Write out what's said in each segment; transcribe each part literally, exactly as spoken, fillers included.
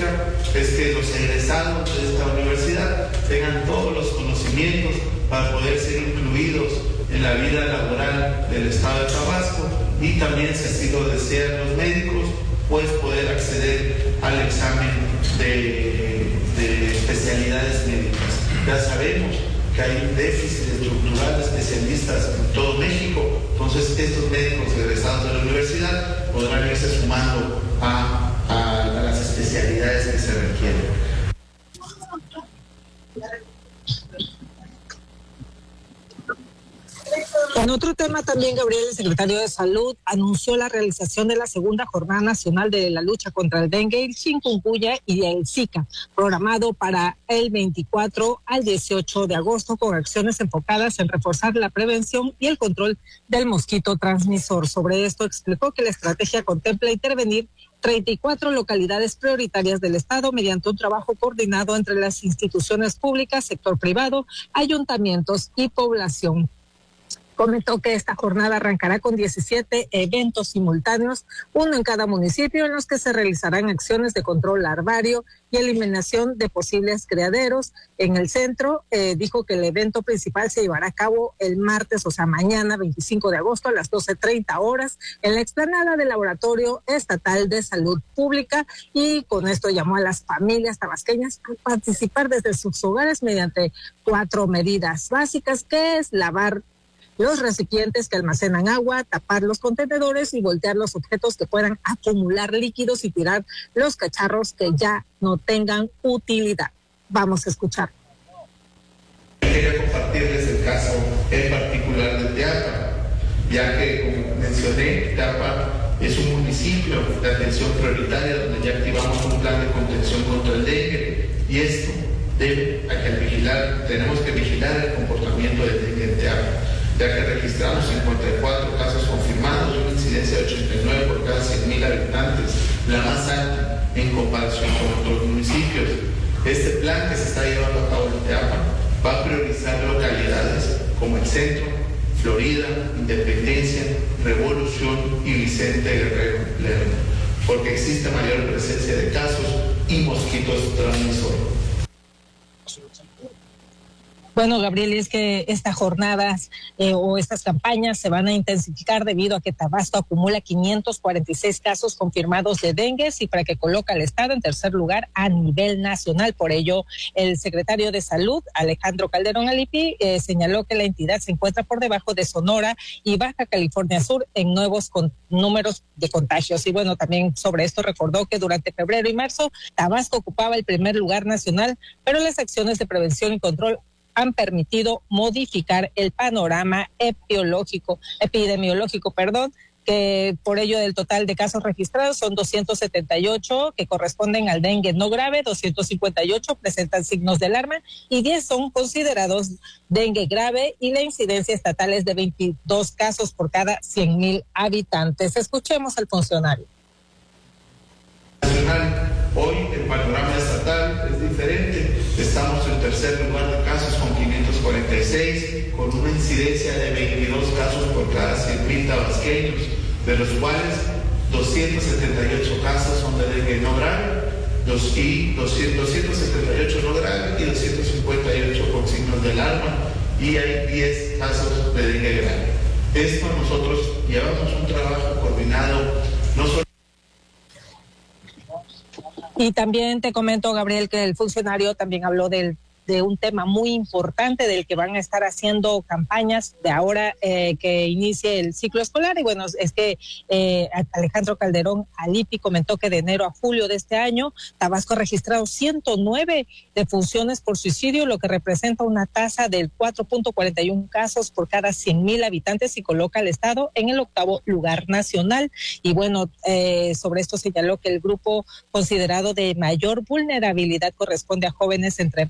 es que los egresados de esta universidad tengan todos los conocimientos para poder ser incluidos en la vida laboral del Estado de Tabasco, y también, si así lo desean los médicos, pues poder acceder al examen de, de especialidades médicas. Ya sabemos que hay un déficit estructural de especialistas en todo México, entonces estos médicos egresados de la universidad podrán irse sumando a, a, a las especialidades que se requieren. En otro tema también, Gabriel, el secretario de Salud anunció la realización de la segunda Jornada Nacional de la Lucha contra el Dengue, el Chikungunya y el Zika, programado para el veinticuatro al dieciocho de agosto, con acciones enfocadas en reforzar la prevención y el control del mosquito transmisor. Sobre esto explicó que la estrategia contempla intervenir treinta y cuatro localidades prioritarias del Estado mediante un trabajo coordinado entre las instituciones públicas, sector privado, ayuntamientos y población. Comentó que esta jornada arrancará con diecisiete eventos simultáneos, uno en cada municipio, en los que se realizarán acciones de control larvario y eliminación de posibles criaderos. En el centro, eh, dijo que el evento principal se llevará a cabo el martes, o sea, mañana, veinticinco de agosto, a las doce treinta horas, en la explanada del Laboratorio Estatal de Salud Pública, y con esto llamó a las familias tabasqueñas a participar desde sus hogares mediante cuatro medidas básicas, que es lavar los recipientes que almacenan agua, tapar los contenedores y voltear los objetos que puedan acumular líquidos y tirar los cacharros que ya no tengan utilidad. Vamos a escuchar. Quería compartirles el caso en particular de Teapa, ya que, como mencioné, Teapa es un municipio de atención prioritaria donde ya activamos un plan de contención contra el dengue, y esto debe a que al vigilar, tenemos que vigilar el comportamiento del dengue en Teapa, ya que registramos cincuenta y cuatro casos confirmados y una incidencia de ochenta y nueve por cada cien mil habitantes, la más alta en comparación con otros municipios. Este plan que se está llevando a cabo en Teapa va a priorizar localidades como el Centro, Florida, Independencia, Revolución y Vicente Guerrero Lerdo, porque existe mayor presencia de casos y mosquitos transmisores. Bueno, Gabriel, es que estas jornadas eh, o estas campañas se van a intensificar debido a que Tabasco acumula quinientos cuarenta y seis casos confirmados de dengue, cifra que coloca al estado en tercer lugar a nivel nacional. Por ello, el secretario de Salud, Alejandro Calderón Alipi, eh, señaló que la entidad se encuentra por debajo de Sonora y Baja California Sur en nuevos con, números de contagios. Y bueno, también sobre esto recordó que durante febrero y marzo Tabasco ocupaba el primer lugar nacional, pero las acciones de prevención y control han permitido modificar el panorama epidemiológico, epidemiológico, perdón, que por ello del total de casos registrados son doscientos setenta y ocho que corresponden al dengue no grave, doscientos cincuenta y ocho presentan signos de alarma y diez son considerados dengue grave, y la incidencia estatal es de veintidós casos por cada cien mil habitantes. Escuchemos al funcionario. Hoy el panorama estatal es diferente. Estamos en tercer lugar de casos con quinientos cuarenta y seis, con una incidencia de veintidós casos por cada cien mil tabasqueños, de los cuales doscientos setenta y ocho casos son de dengue no grave, dos, y doscientos setenta y ocho no grave y doscientos cincuenta y ocho con signos de alarma, y hay diez casos de dengue grave. Esto nosotros llevamos un trabajo coordinado, no solo. Y también te comento, Gabriel, que el funcionario también habló del de un tema muy importante del que van a estar haciendo campañas de ahora eh, que inicie el ciclo escolar. Y bueno, es que eh, Alejandro Calderón Alipi comentó que de enero a julio de este año Tabasco ha registrado ciento nueve defunciones por suicidio, lo que representa una tasa del cuatro punto cuarenta y uno casos por cada cien mil habitantes, y coloca al estado en el octavo lugar nacional. Y bueno, eh, sobre esto señaló que el grupo considerado de mayor vulnerabilidad corresponde a jóvenes entre veinte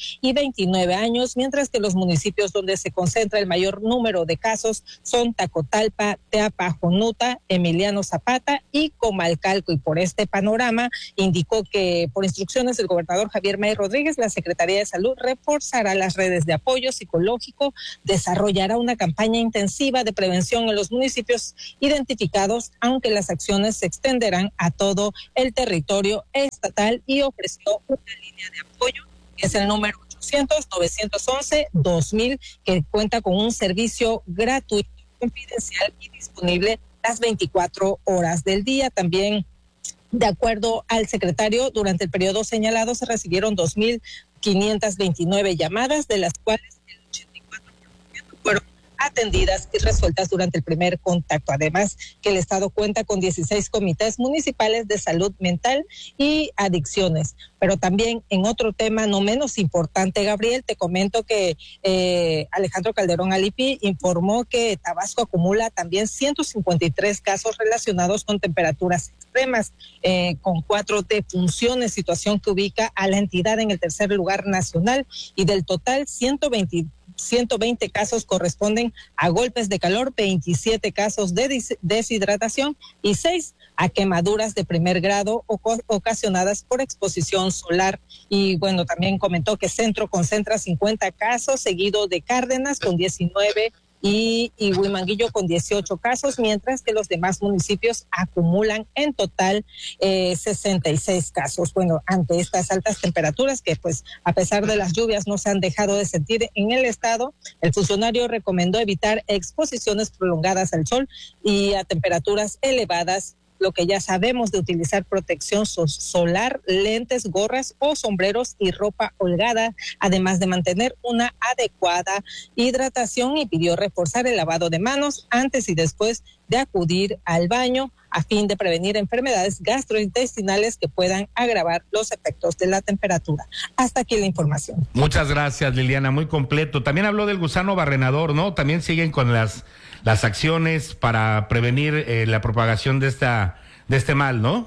y veintinueve años, mientras que los municipios donde se concentra el mayor número de casos son Tacotalpa, Teapa, Jonuta, Emiliano Zapata y Comalcalco. Y por este panorama indicó que por instrucciones del gobernador Javier May Rodríguez, la Secretaría de Salud reforzará las redes de apoyo psicológico, desarrollará una campaña intensiva de prevención en los municipios identificados, aunque las acciones se extenderán a todo el territorio estatal, y ofreció una línea de apoyo que es el número ochocientos, novecientos once, dos mil, que cuenta con un servicio gratuito, confidencial y disponible las veinticuatro horas del día. También, de acuerdo al secretario, durante el periodo señalado se recibieron dos mil quinientas veintinueve llamadas, de las cuales el ochenta y cuatro por ciento fueron atendidas y resueltas durante el primer contacto. Además, que el Estado cuenta con dieciséis comités municipales de salud mental y adicciones. Pero también en otro tema no menos importante, Gabriel, te comento que eh, Alejandro Calderón Alipi informó que Tabasco acumula también ciento cincuenta y tres casos relacionados con temperaturas extremas, eh, con cuatro defunciones, situación que ubica a la entidad en el tercer lugar nacional, y del total ciento veinte ciento veinte casos corresponden a golpes de calor, veintisiete casos de des- deshidratación y seis a quemaduras de primer grado oco- ocasionadas por exposición solar. Y bueno, también comentó que Centro concentra cincuenta casos, seguido de Cárdenas con diecinueve y, y Huimanguillo con dieciocho casos, mientras que los demás municipios acumulan en total eh, sesenta y seis casos. Bueno, ante estas altas temperaturas que pues a pesar de las lluvias no se han dejado de sentir en el estado, el funcionario recomendó evitar exposiciones prolongadas al sol y a temperaturas elevadas, lo que ya sabemos de utilizar protección solar, lentes, gorras o sombreros y ropa holgada, además de mantener una adecuada hidratación, y pidió reforzar el lavado de manos antes y después de acudir al baño a fin de prevenir enfermedades gastrointestinales que puedan agravar los efectos de la temperatura. Hasta aquí la información. Muchas gracias, Liliana, muy completo. También habló del gusano barrenador, ¿no? También siguen con las las acciones para prevenir eh, la propagación de esta de este mal, ¿no?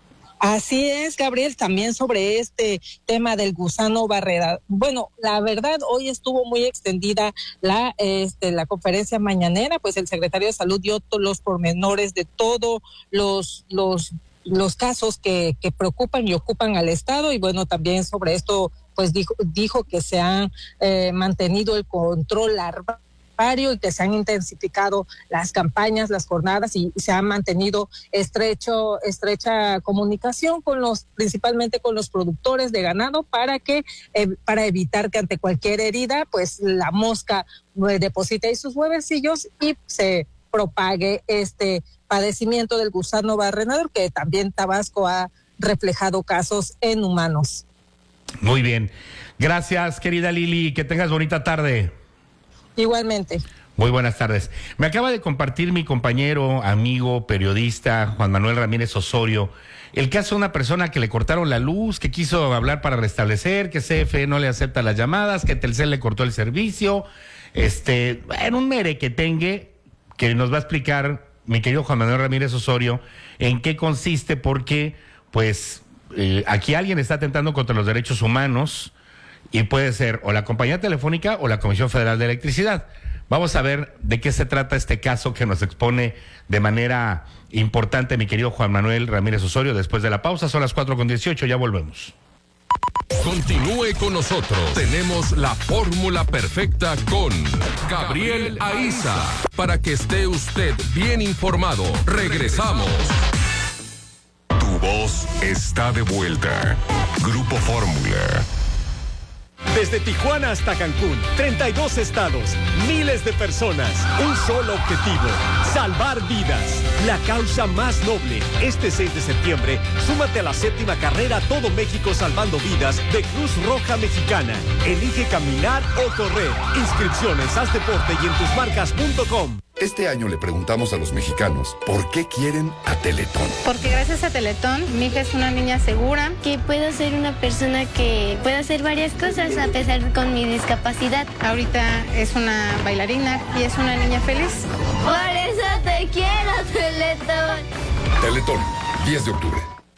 Así es, Gabriel, también sobre este tema del gusano barrera. Bueno, la verdad, hoy estuvo muy extendida la este la conferencia mañanera, pues el secretario de Salud dio todos los pormenores de todos los los los casos que que preocupan y ocupan al Estado, y bueno, también sobre esto pues dijo dijo que se han eh, mantenido el control larval y que se han intensificado las campañas, las jornadas, y se ha mantenido estrecho, estrecha comunicación con los, principalmente con los productores de ganado, para que, eh, para evitar que ante cualquier herida, pues la mosca eh, deposite ahí sus huevecillos y se propague este padecimiento del gusano barrenador, que también Tabasco ha reflejado casos en humanos. Muy bien. Gracias, querida Lili, que tengas bonita tarde. Igualmente. Muy buenas tardes. Me acaba de compartir mi compañero, amigo, periodista, Juan Manuel Ramírez Osorio, el caso de una persona que le cortaron la luz, que quiso hablar para restablecer, que C F E no le acepta las llamadas, que Telcel le cortó el servicio, este, en un merequetengue que nos va a explicar mi querido Juan Manuel Ramírez Osorio en qué consiste, porque pues eh, aquí alguien está atentando contra los derechos humanos, y puede ser o la compañía telefónica o la Comisión Federal de Electricidad. Vamos a ver de qué se trata este caso que nos expone de manera importante mi querido Juan Manuel Ramírez Osorio después de la pausa. Son las cuatro con dieciocho, ya volvemos. Continúe con nosotros. Tenemos la fórmula perfecta con Gabriel Aiza para que esté usted bien informado. Regresamos. Tu voz está de vuelta. Grupo Fórmula. Desde Tijuana hasta Cancún, treinta y dos estados, miles de personas, un solo objetivo, salvar vidas. La causa más noble. Este seis de septiembre, súmate a la séptima carrera Todo México Salvando Vidas de Cruz Roja Mexicana. Elige caminar o correr. Inscripciones, haz deporte y en tus marcas punto com. Este año le preguntamos a los mexicanos por qué quieren a Teletón. Porque gracias a Teletón, mi hija es una niña segura. Que puedo ser una persona que puede hacer varias cosas a pesar de con mi discapacidad. Ahorita es una bailarina y es una niña feliz. Por eso te quiero, Teletón. Teletón, diez de octubre.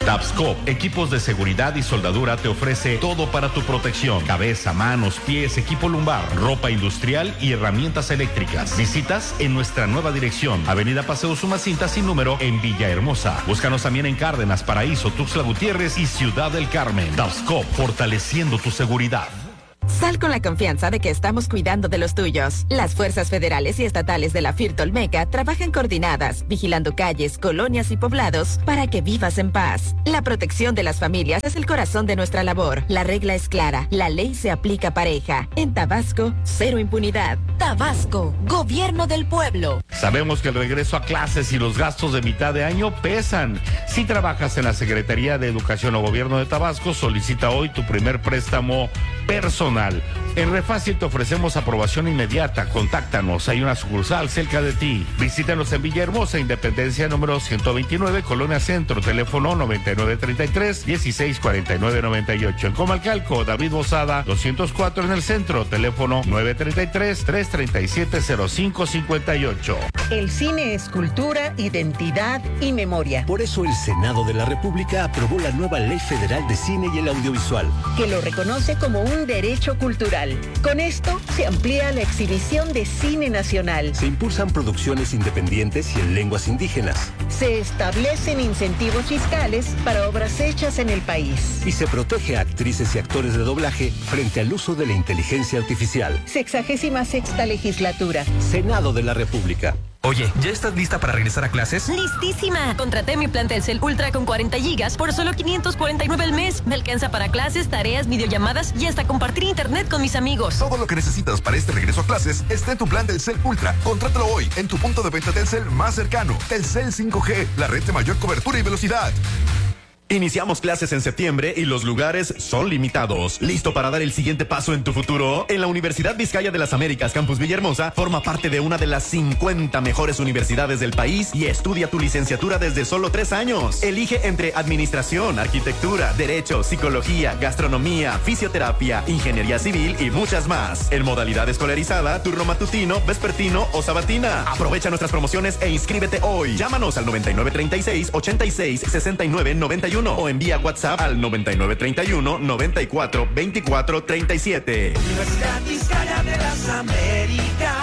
Tabscop, equipos de seguridad y soldadura, te ofrece todo para tu protección: cabeza, manos, pies, equipo lumbar, ropa industrial y herramientas eléctricas. Visitas en nuestra nueva dirección, Avenida Paseo Sumacinta sin número, en Villahermosa. Búscanos también en Cárdenas, Paraíso, Tuxtla Gutiérrez y Ciudad del Carmen. Tabscop, fortaleciendo tu seguridad. Sal con la confianza de que estamos cuidando de los tuyos. Las fuerzas federales y estatales de la FIRT Olmeca trabajan coordinadas, vigilando calles, colonias y poblados para que vivas en paz. La protección de las familias es el corazón de nuestra labor. La regla es clara, la ley se aplica pareja. En Tabasco, cero impunidad. Tabasco, gobierno del pueblo. Sabemos que el regreso a clases y los gastos de mitad de año pesan. Si trabajas en la Secretaría de Educación o Gobierno de Tabasco, solicita hoy tu primer préstamo personal. En Refácil te ofrecemos aprobación inmediata. Contáctanos, hay una sucursal cerca de ti. Visítanos en Villahermosa, Independencia número ciento veintinueve, Colonia Centro, teléfono noventa y nueve treinta y tres, dieciséis cuarenta y nueve noventa y ocho. En Comalcalco, David Bozada, doscientos cuatro en el centro, teléfono nueve treinta y tres, trescientos treinta y siete, cero cinco cincuenta y ocho. El cine es cultura, identidad y memoria. Por eso el Senado de la República aprobó la nueva Ley Federal de Cine y el Audiovisual, que lo reconoce como un derecho cultural. Con esto se amplía la exhibición de cine nacional. Se impulsan producciones independientes y en lenguas indígenas. Se establecen incentivos fiscales para obras hechas en el país. Y se protege a actrices y actores de doblaje frente al uso de la inteligencia artificial. Sexagésima sexta legislatura. Senado de la República. Oye, ¿ya estás lista para regresar a clases? ¡Listísima! Contraté mi plan Telcel Ultra con cuarenta gigas por solo quinientos cuarenta y nueve al mes. Me alcanza para clases, tareas, videollamadas y hasta compartir internet con mis amigos. Todo lo que necesitas para este regreso a clases está en tu plan Telcel Ultra. Contrátalo hoy en tu punto de venta Telcel más cercano. Telcel cinco G, la red de mayor cobertura y velocidad. Iniciamos clases en septiembre y los lugares son limitados. ¿Listo para dar el siguiente paso en tu futuro? En la Universidad Vizcaya de las Américas, Campus Villahermosa, forma parte de una de las cincuenta mejores universidades del país y estudia tu licenciatura desde solo tres años. Elige entre administración, arquitectura, derecho, psicología, gastronomía, fisioterapia, ingeniería civil y muchas más. En modalidad escolarizada, turno matutino, vespertino o sabatina. Aprovecha nuestras promociones e inscríbete hoy. Llámanos al noventa y nueve treinta y seis, ochenta y seis, sesenta y nueve noventa y uno o envía WhatsApp al noventa y nueve treinta y uno, noventa y cuatro, veinticuatro treinta y siete. Universidad Vizcaya de las Américas.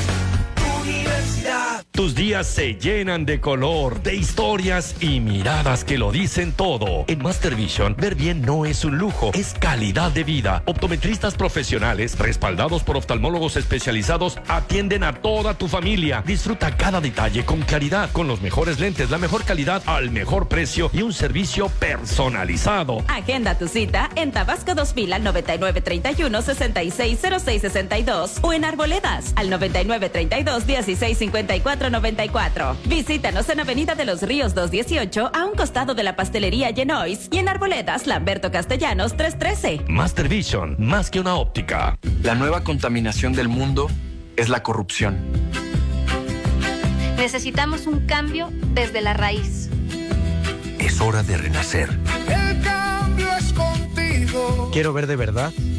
Universidad. Tus días se llenan de color, de historias y miradas que lo dicen todo. En Master Vision, ver bien no es un lujo, es calidad de vida. Optometristas profesionales, respaldados por oftalmólogos especializados, atienden a toda tu familia. Disfruta cada detalle con claridad, con los mejores lentes, la mejor calidad al mejor precio y un servicio personalizado. Agenda tu cita en Tabasco dos mil al noventa y nueve treinta y uno, sesenta y seis cero seis sesenta y dos o en Arboledas al noventa y nueve treinta y dos, dieciséis cincuenta y cuatro noventa y cuatro. Visítanos en Avenida de los Ríos doscientos dieciocho, a un costado de la pastelería Genois, y en Arboledas, Lamberto Castellanos trescientos trece. Master Vision, más que una óptica. La nueva contaminación del mundo es la corrupción. Necesitamos un cambio desde la raíz. Es hora de renacer. El cambio es contigo. Quiero ver de verdad